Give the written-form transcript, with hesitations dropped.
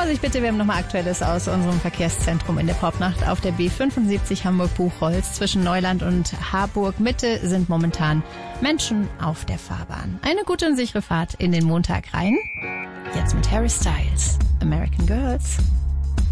Vorsicht bitte, wir haben nochmal Aktuelles aus unserem Verkehrszentrum in der Popnacht auf der B75 Hamburg-Buchholz. Zwischen Neuland und Harburg Mitte sind momentan Menschen auf der Fahrbahn. Eine gute und sichere Fahrt in den Montag rein. Jetzt mit Harry Styles, American Girls.